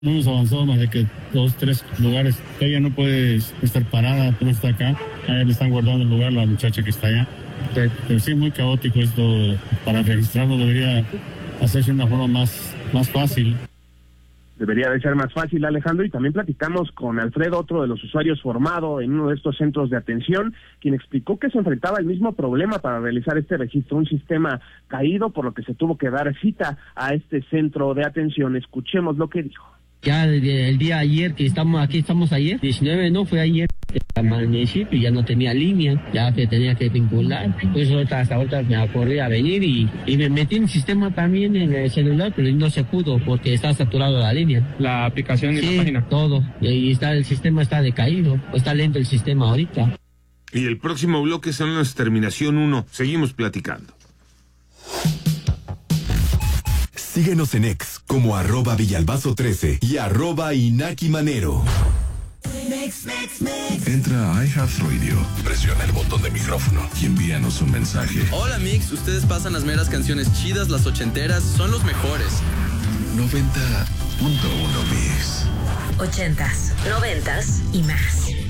No hemos avanzado más de que 2, 3 lugares. Ella no puede estar parada, no está acá. A ella le están guardando el lugar la muchacha que está allá. Pero sí, muy caótico esto. Para registrarlo debería hacerse de una forma más fácil. Debería de ser más fácil, Alejandro, y también platicamos con Alfredo, otro de los usuarios formado en uno de estos centros de atención, quien explicó que se enfrentaba al mismo problema para realizar este registro, un sistema caído, por lo que se tuvo que dar cita a este centro de atención. Escuchemos lo que dijo. Ya el día ayer que estamos ayer, 19, no fue ayer, amanecí, pues ya no tenía línea, ya que tenía que vincular, pues hasta ahorita me acordé a venir y me metí en el sistema también en el celular, pero no se pudo porque está saturado la línea. La aplicación y la página. Todo, y el sistema está decaído, está lento el sistema ahorita. Y el próximo bloque son las terminación 1, seguimos platicando. Síguenos en X como @Villalbazo13 y @InakiManero. Entra a iHeartRadio, presiona el botón de micrófono y envíanos un mensaje. Hola Mix, ustedes pasan las meras canciones chidas, las ochenteras, son los mejores. 90.1 Mix. 80s, 90s y más.